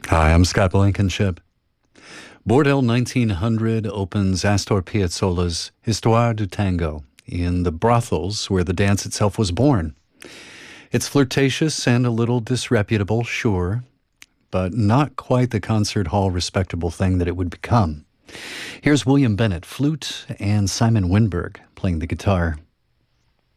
Hi, I'm Scott Blankenship. Bordel 1900 opens Astor Piazzolla's Histoire du Tango in the brothels where the dance itself was born. It's flirtatious and a little disreputable, sure, but not quite the concert hall respectable thing that it would become. Here's William Bennett, flute, and Simon Winberg playing the guitar.